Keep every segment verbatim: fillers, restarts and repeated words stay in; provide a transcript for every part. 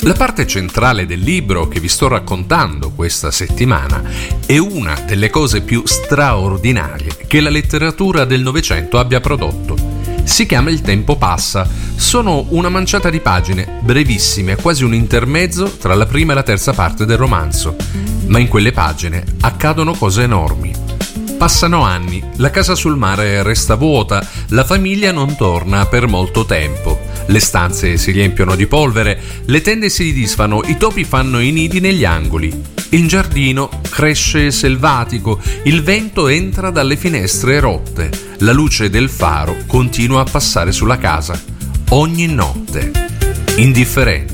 La parte centrale del libro che vi sto raccontando questa settimana è una delle cose più straordinarie che la letteratura del Novecento abbia prodotto. Si chiama Il tempo passa. Sono una manciata di pagine, brevissime, quasi un intermezzo tra la prima e la terza parte del romanzo. Ma in quelle pagine accadono cose enormi. Passano anni, la casa sul mare resta vuota, la famiglia non torna per molto tempo. Le stanze si riempiono di polvere, le tende si disfano, i topi fanno i nidi negli angoli. Il giardino cresce selvatico, il vento entra dalle finestre rotte, la luce del faro continua a passare sulla casa, ogni notte, indifferente.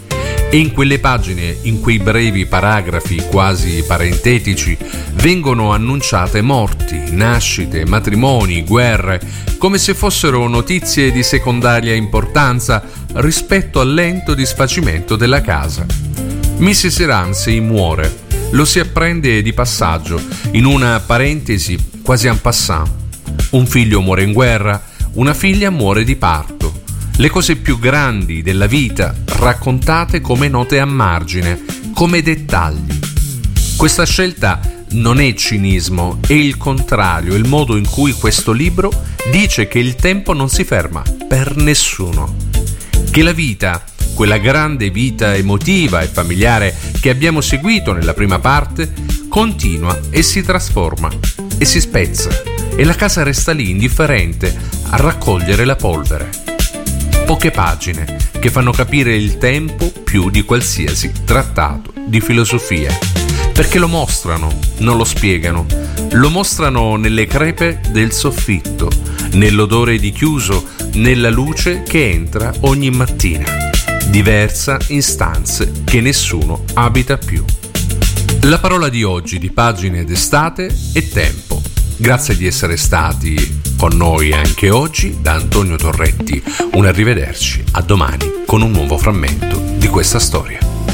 E in quelle pagine, in quei brevi paragrafi quasi parentetici, vengono annunciate morti, nascite, matrimoni, guerre, come se fossero notizie di secondaria importanza rispetto al lento disfacimento della casa. missus Ramsay muore, lo si apprende di passaggio, in una parentesi quasi en passant. Un figlio muore in guerra, una figlia muore di parto. Le cose più grandi della vita raccontate come note a margine, come dettagli. Questa scelta non è cinismo, è il contrario, il modo in cui questo libro dice che il tempo non si ferma per nessuno. Che la vita, quella grande vita emotiva e familiare che abbiamo seguito nella prima parte, continua e si trasforma e si spezza e la casa resta lì indifferente a raccogliere la polvere. Poche pagine che fanno capire il tempo più di qualsiasi trattato di filosofia, perché lo mostrano, non lo spiegano, lo mostrano nelle crepe del soffitto, nell'odore di chiuso, nella luce che entra ogni mattina, diversa in stanze che nessuno abita più. La parola di oggi di Pagine d'estate è tempo. Grazie di essere stati con noi anche oggi da Antonio Torretti. Un arrivederci, a domani con un nuovo frammento di questa storia.